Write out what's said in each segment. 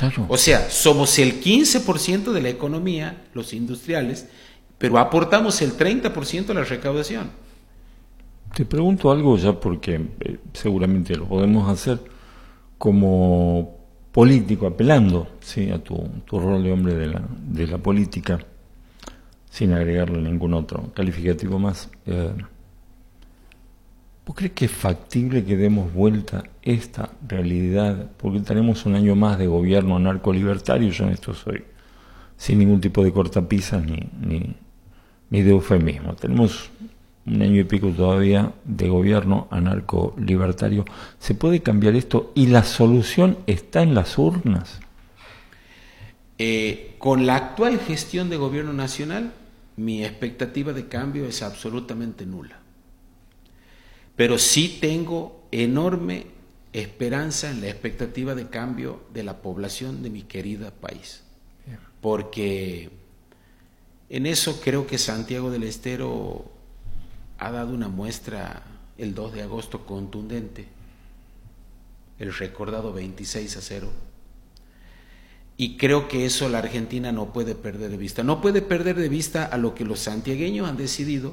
Claro. O sea, somos el 15% de la economía, los industriales, pero aportamos el 30% a la recaudación. Te pregunto algo ya porque seguramente lo podemos hacer como político, apelando, ¿sí?, a tu rol de hombre de la política, sin agregarle ningún otro calificativo más. ¿Vos crees que es factible que demos vuelta esta realidad? Porque tenemos un año más de gobierno anarcolibertario, yo en esto soy sin ningún tipo de cortapisas ni de eufemismo. Tenemos un año y pico todavía de gobierno anarcolibertario. ¿Se puede cambiar esto? ¿Y la solución está en las urnas? Con la actual gestión de gobierno nacional, mi expectativa de cambio es absolutamente nula. Pero sí tengo enorme esperanza en la expectativa de cambio de la población de mi querida país. Porque en eso creo que Santiago del Estero ha dado una muestra el 2 de agosto contundente, el recordado 26-0. Y creo que eso la Argentina no puede perder de vista. No puede perder de vista a lo que los santiagueños han decidido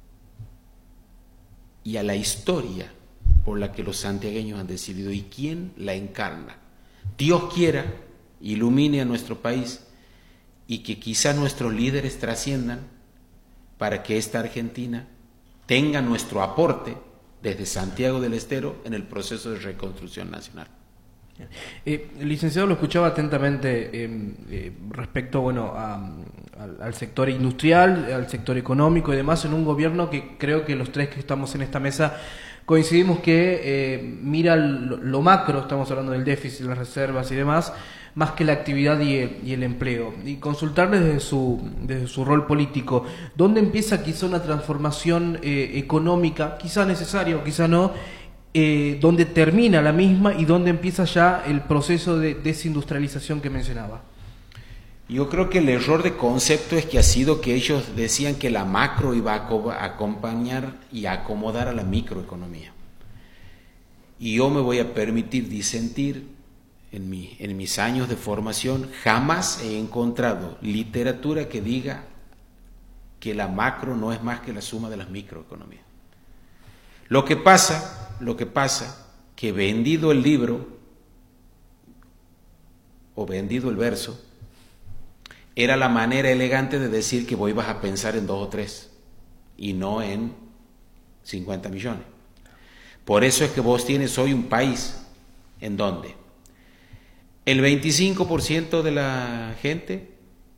y a la historia por la que los santiagueños han decidido y quién la encarna. Dios quiera, ilumine a nuestro país y que quizá nuestros líderes trasciendan para que esta Argentina tenga nuestro aporte desde Santiago del Estero en el proceso de reconstrucción nacional. Licenciado, lo escuchaba atentamente respecto al sector industrial, al sector económico y demás, en un gobierno que creo que los tres que estamos en esta mesa coincidimos que mira lo macro, estamos hablando del déficit, las reservas y demás, más que la actividad y el empleo. Y consultarle desde su rol político, ¿dónde empieza quizá una transformación económica, quizá necesaria o quizá no? ¿Dónde termina la misma y dónde empieza ya el proceso de desindustrialización que mencionaba? Yo creo que el error de concepto es que ha sido que ellos decían que la macro iba a acompañar y a acomodar a la microeconomía. Y yo me voy a permitir disentir. En mis años de formación jamás he encontrado literatura que diga que la macro no es más que la suma de las microeconomías. Lo que pasa que vendido el libro o vendido el verso, era la manera elegante de decir que vos ibas a pensar en 2 o 3 y no en 50 millones. Por eso es que vos tienes hoy un país en donde el 25% de la gente,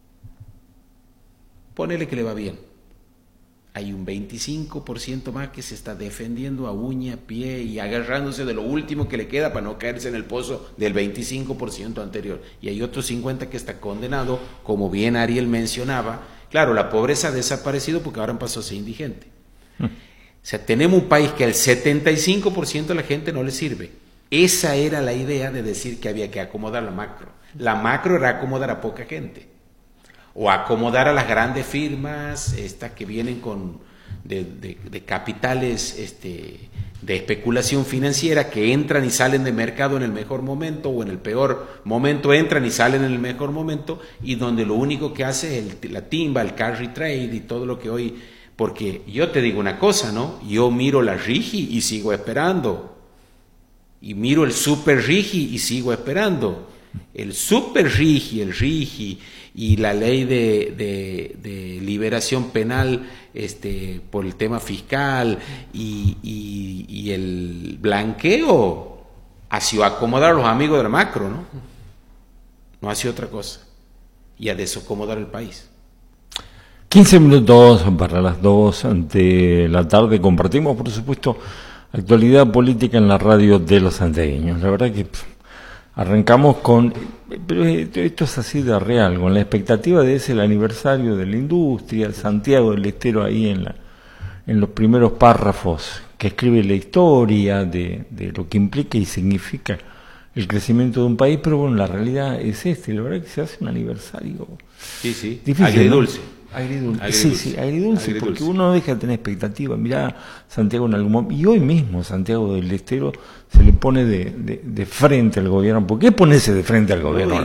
ponele que le va bien. Hay un 25% más que se está defendiendo a uña, pie y agarrándose de lo último que le queda para no caerse en el pozo del 25% anterior. Y hay otro 50% que está condenado, como bien Ariel mencionaba. Claro, la pobreza ha desaparecido porque ahora pasó a ser indigente. O sea, tenemos un país que al 75% de la gente no le sirve. Esa era la idea de decir que había que acomodar la macro. La macro era acomodar a poca gente. O acomodar a las grandes firmas, estas que vienen de capitales de especulación financiera, que entran y salen de mercado en el mejor momento o en el peor momento entran y salen en el mejor momento, y donde lo único que hace es la timba, el carry trade y todo lo que hoy... Porque yo te digo una cosa, ¿no? Yo miro la RIGI y sigo esperando. Y miro el Super RIGI y sigo esperando. El Super RIGI, el RIGI y la ley de liberación penal por el tema fiscal y el blanqueo ha sido acomodar a los amigos de la macro, ¿no? No ha sido otra cosa. Y a desacomodar el país. 15 minutos para las 2 de la tarde. Compartimos, por supuesto, actualidad política en la radio de los santiagueños. La verdad que arrancamos con, pero esto es así de real, con la expectativa de ese el aniversario de la industria, Santiago del Estero ahí en los primeros párrafos que escribe la historia de lo que implica y significa el crecimiento de un país, pero bueno, la realidad es la verdad que se hace un aniversario difícil, agridulce. ¿no? Agridulce, porque uno no deja de tener expectativa. Mirá, Santiago en algún momento, y hoy mismo Santiago del Estero se le pone de frente al gobierno. ¿Por qué ponerse de frente al gobierno?